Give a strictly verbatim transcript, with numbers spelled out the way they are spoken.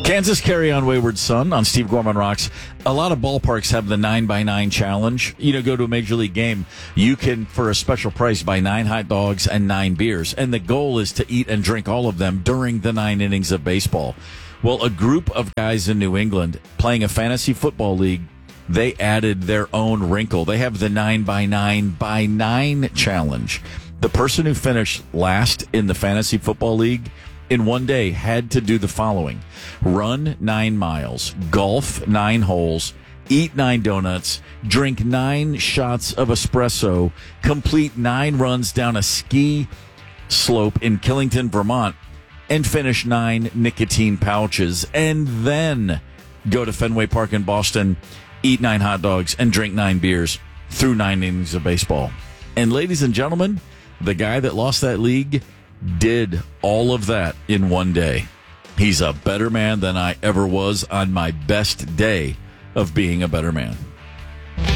Kansas Carry On Wayward Son on Steve Gorman Rocks. A lot of ballparks have the nine by nine challenge. You know, go to a Major League game. You can, for a special price, buy nine hot dogs and nine beers. And the goal is to eat and drink all of them during the nine innings of baseball. Well, a group of guys in New England playing a fantasy football league, they added their own wrinkle. They have the nine by nine by nine challenge. The person who finished last in the fantasy football league in one day had to do the following: run nine miles, golf nine holes, eat nine donuts, drink nine shots of espresso, complete nine runs down a ski slope in Killington, Vermont, and finish nine nicotine pouches, and then go to Fenway Park in Boston, eat nine hot dogs, and drink nine beers through nine innings of baseball. And ladies and gentlemen, the guy that lost that league did all of that in one day. He's a better man than I ever was on my best day of being a better man.